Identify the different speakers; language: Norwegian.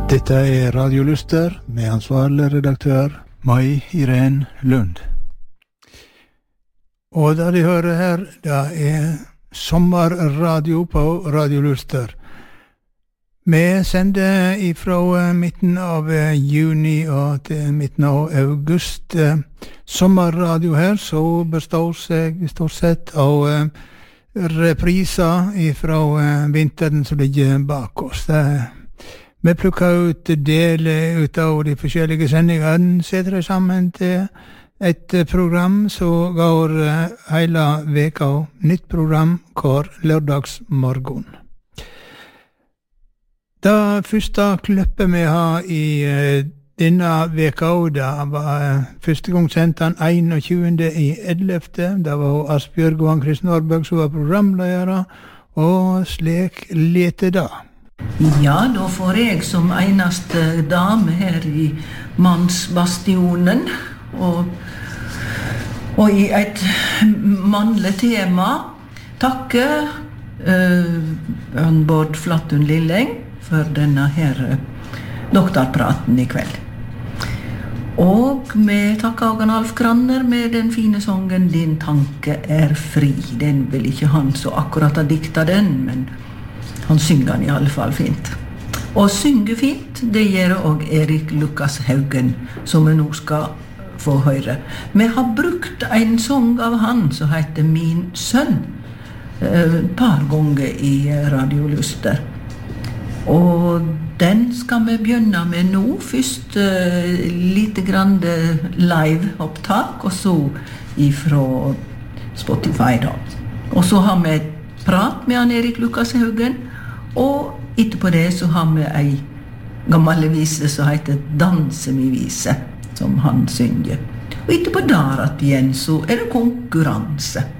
Speaker 1: Dette Radio Luster med ansvarlig redaktør Mai Irene Lund. Og det de hører her, det sommerradio på Radio Luster. Vi sender ifra midten av juni og til midten av august. Sommerradio her så består seg stort sett av repriser ifra vinteren som ligger bak oss. Vi plukker ut deler ut av de forskjellige sendingene, setter det sammen til et program som går hele veka, nytt program hver lørdagsmorgen. Det første klippet vi har i denne veka, det var første gang sendt den 21.11. Det var Asbjørg og Ann-Kristin Aarberg som var programledere, og slik lete det.
Speaker 2: Ja, da får jeg som eneste dame her i mannsbastionen og i et mannlig tema takke Bård Flattun Lilleng for denne her doktorpraten i kveld. Og vi takker også Alf Kranner med den fine sangen «Din tanke er fri». Den vil ikke han så akkurat ha dikta den, men han synger den i alle fall fint. Og synge fint, det gjør også Erik Lukas Haugen, som vi nå skal få høre. Vi har brukt en sang av han som heter «Min sønn» et par ganger i Radio Luster. Og den skal vi begynne med nå. Først lite grann live opptak, og så ifra Spotify da. Og så har vi prat med han Erik Lukas Haugen, og etterpå det så har vi en gammel vise som heter «Danse mi vise», som han synger. Og etterpå der at igjen så er det konkurranse.